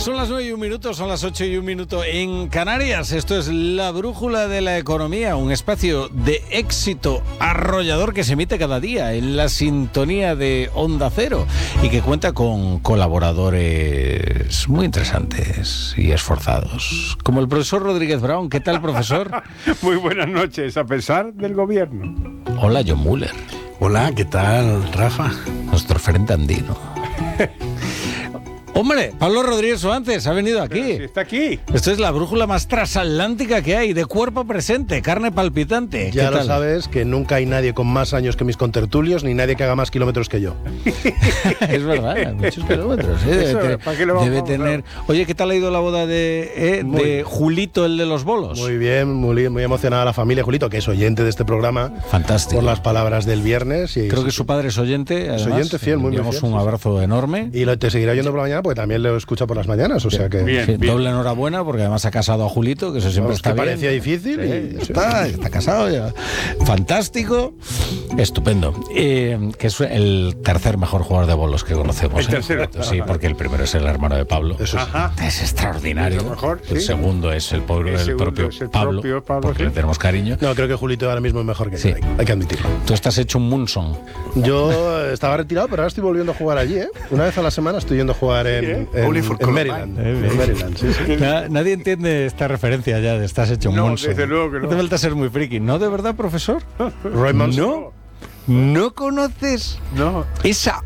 Son las 9:01, son las 8:01 en Canarias. Esto es La Brújula de la Economía, un espacio de éxito arrollador que se emite cada día en la sintonía de Onda Cero y que cuenta con colaboradores muy interesantes y esforzados, como el profesor Rodríguez Brown. ¿Qué tal, profesor? Muy buenas noches, a pesar del gobierno. Hola, John Muller. Hola, ¿qué tal, Rafa? Nuestro frente andino. Hombre, Pablo Rodríguez Suárez ha venido aquí. Pero si está aquí. Esto es la brújula más transatlántica que hay, de cuerpo presente, carne palpitante. Ya ¿Qué lo tal? sabes, que nunca hay nadie con más años que mis contertulios, ni nadie que haga más kilómetros que yo. Es verdad, muchos kilómetros. Eso, ¿para qué lo vamos a tener. Oye, ¿qué tal ha ido la boda de Julito, el de los bolos? Muy bien, muy emocionada la familia. Julito, que es oyente de este programa. Fantástico. Por las palabras del viernes. Y creo que su padre es oyente. Además, es oyente fiel, muy enviamos fiel. un abrazo enorme. Y te seguirá oyendo por la mañana, porque también lo escucha por las mañanas, o sea que... Bien, Sí, bien. doble enhorabuena, porque además ha casado a Julito, que eso siempre Vamos, está que bien. parecía difícil y... Está casado ya. Fantástico, estupendo. Que es el tercer mejor jugador de bolos que conocemos. El tercero. Sí, porque el primero es el hermano de Pablo. Eso sí. Ajá. Es extraordinario. Es lo mejor, El sí. segundo es el segundo propio es el Pablo, propio Pablo, porque sí. le tenemos cariño. No, creo que Julito ahora mismo es mejor que Sí. yo, hay que admitirlo. Tú estás hecho un Munson. Yo estaba retirado, pero ahora estoy volviendo a jugar allí, ¿eh? Una vez a la semana estoy yendo a jugar en Maryland. En Maryland, sí, sí. Nadie entiende esta referencia ya de estás hecho un No, Munson. desde luego que no. No te falta ser muy friki. ¿No, de verdad, profesor? Roy Manson. ¿No conoces No. esa